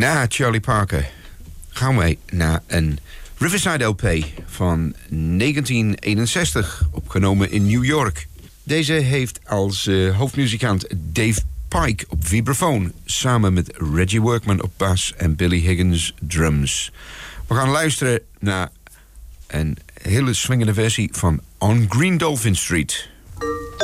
Na Charlie Parker gaan wij naar een Riverside LP van 1961, opgenomen in New York. Deze heeft als hoofdmuzikant Dave Pike op vibrafoon, samen met Reggie Workman op bas en Billy Higgins drums. We gaan luisteren naar een hele swingende versie van On Green Dolphin Street.